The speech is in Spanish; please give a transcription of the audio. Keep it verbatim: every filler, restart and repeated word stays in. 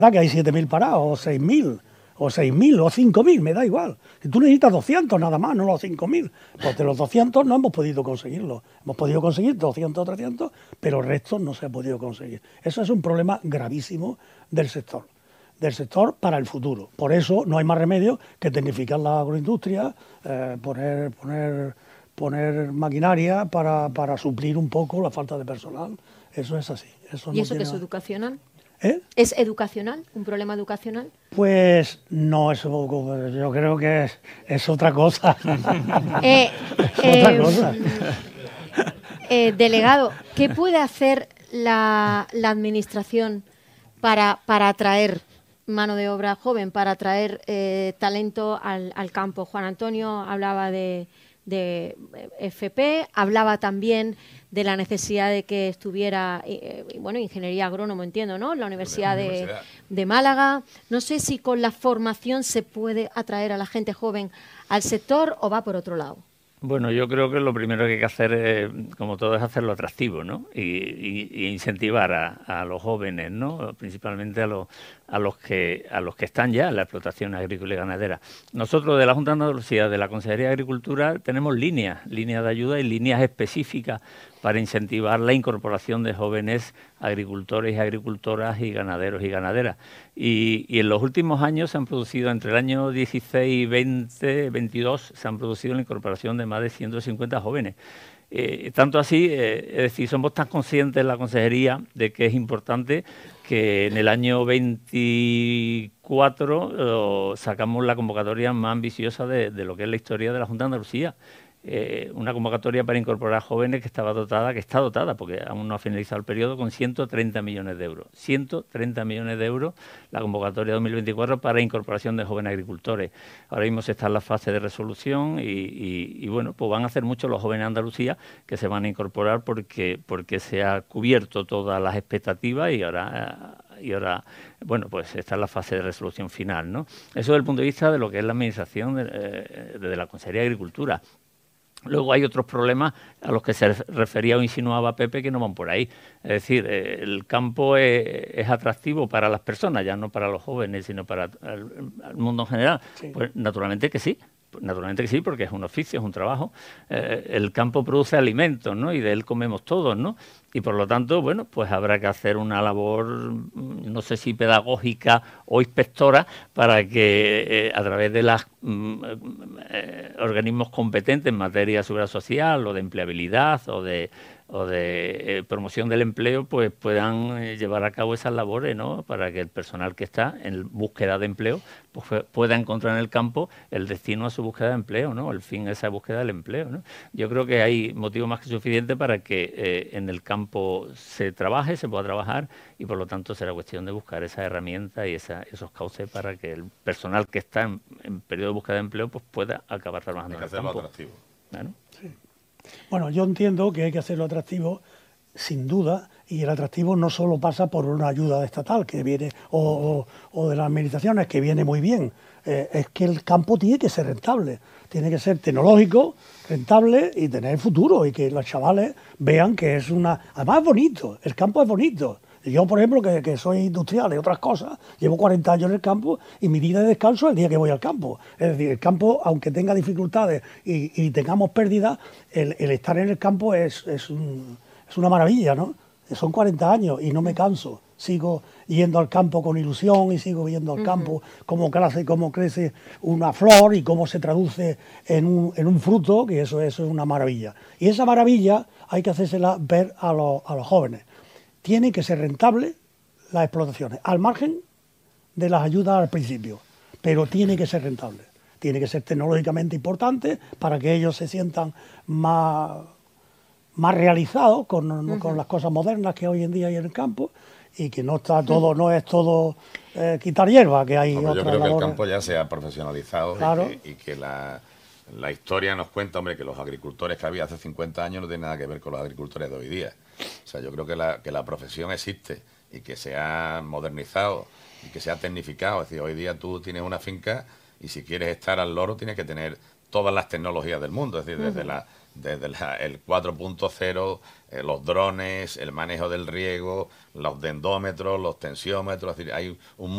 que hay siete mil parados, o seis mil, o seis mil, o cinco mil, me da igual. Si tú necesitas doscientos nada más, no los cinco mil, pues de los doscientos no hemos podido conseguirlo. Hemos podido conseguir doscientos o trescientos, pero el resto no se ha podido conseguir. Eso es un problema gravísimo del sector, del sector para el futuro. Por eso no hay más remedio que tecnificar la agroindustria, eh, poner, poner, poner maquinaria para, para suplir un poco la falta de personal. Eso es así. Eso ¿Y no eso que es nada. educacional? ¿Eh? ¿Es educacional? ¿Un problema educacional? Pues no, eso yo creo que es, es otra cosa. Eh, es otra eh, cosa. Eh, delegado, ¿qué puede hacer la, la administración para, para atraer mano de obra joven, para atraer eh, talento al, al campo? Juan Antonio hablaba de, de F P, hablaba también de la necesidad de que estuviera, eh, bueno, ingeniería agrónomo, entiendo, ¿no? La Universidad de, de Málaga. No sé si con la formación se puede atraer a la gente joven al sector o va por otro lado. Bueno, yo creo que lo primero que hay que hacer, es, como todo, es hacerlo atractivo, ¿no? Y, y, y incentivar a, a los jóvenes, ¿no? Principalmente a los, a los que a los que están ya en la explotación agrícola y ganadera. Nosotros de la Junta de Andalucía, de la Consejería de Agricultura, tenemos líneas, líneas de ayuda y líneas específicas para incentivar la incorporación de jóvenes agricultores y agricultoras y ganaderos y ganaderas. Y, y en los últimos años se han producido, entre el año dieciséis, veinte, veintidós, se han producido la incorporación de más de ciento cincuenta jóvenes. Eh, tanto así, eh, es decir, somos tan conscientes en la Consejería de que es importante que en el año veinticuatro eh, sacamos la convocatoria más ambiciosa de, de lo que es la historia de la Junta de Andalucía. Eh, una convocatoria para incorporar jóvenes que estaba dotada, que está dotada, porque aún no ha finalizado el periodo, con ciento treinta millones de euros. ciento treinta millones de euros la convocatoria dos mil veinticuatro para incorporación de jóvenes agricultores. Ahora mismo se está en la fase de resolución y, y, y bueno, pues van a hacer mucho los jóvenes de Andalucía que se van a incorporar porque, porque se ha cubierto todas las expectativas y ahora... y ahora, bueno, pues está en la fase de resolución final, ¿no? Eso desde el punto de vista de lo que es la administración de, eh, de la Consejería de Agricultura. Luego hay otros problemas a los que se refería o insinuaba Pepe que no van por ahí. Es decir, eh, el campo es, es atractivo para las personas, ya no para los jóvenes, sino para el, el mundo en general. Sí. Pues naturalmente que sí. Naturalmente que sí, porque es un oficio, es un trabajo. Eh, el campo produce alimentos, ¿no? Y de él comemos todos, ¿no? Y por lo tanto, bueno, pues habrá que hacer una labor, no sé si pedagógica o inspectora, para que eh, a través de los mm, eh, organismos competentes en materia de seguridad social o de empleabilidad o de o de eh, promoción del empleo, pues puedan eh, llevar a cabo esas labores, ¿no? Para que el personal que está en búsqueda de empleo pues pueda encontrar en el campo el destino a su búsqueda de empleo, ¿no? El fin a esa búsqueda del empleo, ¿no? Yo creo que hay motivo más que suficiente para que eh, en el campo se trabaje, se pueda trabajar y por lo tanto será cuestión de buscar esa herramienta y esa, esos cauces para que el personal que está en, en periodo de búsqueda de empleo pues pueda acabar trabajando en el campo. Atractivo. ¿Claro? Sí. Bueno, yo entiendo que hay que hacerlo atractivo, sin duda, y el atractivo no solo pasa por una ayuda estatal que viene o, o, o de las administraciones, que viene muy bien, eh, es que el campo tiene que ser rentable, tiene que ser tecnológico, rentable y tener futuro, y que los chavales vean que es una... Además es bonito, el campo es bonito. Yo, por ejemplo, que, que soy industrial y otras cosas, llevo cuarenta años en el campo y mi día de descanso es el día que voy al campo. Es decir, el campo, aunque tenga dificultades y, y tengamos pérdidas, el, el estar en el campo es, es, un, es una maravilla, ¿no? Son cuarenta años y no me canso. Sigo yendo al campo con ilusión y sigo viendo al uh-huh. campo cómo crece, cómo crece una flor y cómo se traduce en un, en un fruto, que eso, eso es una maravilla. Y esa maravilla hay que hacérsela ver a los, a los jóvenes. Tiene que ser rentable las explotaciones, al margen de las ayudas al principio, pero tiene que ser rentable, tiene que ser tecnológicamente importante para que ellos se sientan más, más realizados con, uh-huh. con las cosas modernas que hoy en día hay en el campo y que no está todo, no es todo eh, quitar hierba, que hay no, otras yo creo labores. Que el campo ya se ha profesionalizado claro. y que, y que la, la historia nos cuenta, hombre, que los agricultores que había hace cincuenta años no tienen nada que ver con los agricultores de hoy día. O sea, yo creo que la, que la profesión existe y que se ha modernizado y que se ha tecnificado. Es decir, hoy día tú tienes una finca y si quieres estar al loro tienes que tener todas las tecnologías del mundo. Es decir, desde, uh-huh. la, desde la, el cuatro punto cero, eh, los drones, el manejo del riego, los dendómetros, los tensiómetros. Es decir, hay un